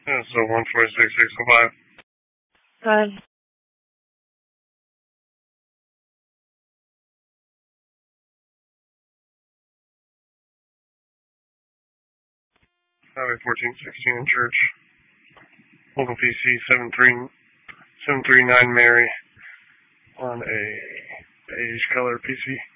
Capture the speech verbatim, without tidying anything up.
Yeah, so one forty-six, six oh five. Good. Highway fourteen sixteen in Church. Local P C seven three nine Mary on a beige color P C.